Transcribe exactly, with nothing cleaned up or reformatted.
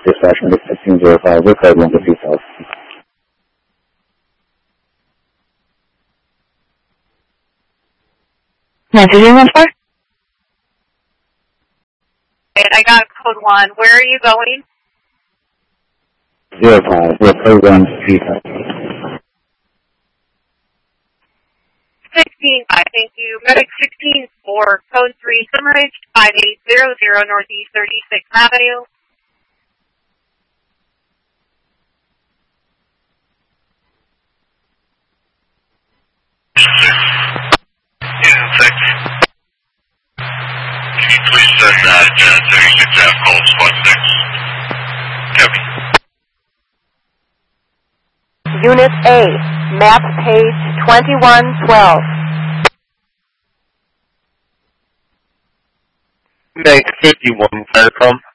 dispatch number fifteen zero five, we're code one for details. nine two zero one four? I got code one. Where are you going? Zero five, we're code one for details. sixteen five, thank you. Medic sixteen four, code three, Summerage five eight zero zero, Northeast thirty-sixth Avenue. Yeah, six. Can you please send that uh, thirty-six F call spot six? Copy. Unit A, map page twenty-one twelve. Meg fifty-one, Firecom.